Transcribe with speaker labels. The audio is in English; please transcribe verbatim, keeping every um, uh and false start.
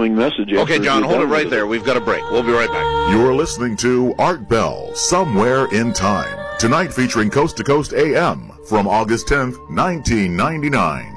Speaker 1: incoming message.
Speaker 2: Okay, John, hold it right there. We've got a break. We'll be right back.
Speaker 3: You're listening to Art Bell, Somewhere in Time. Tonight featuring Coast to Coast A M from August tenth, nineteen ninety-nine.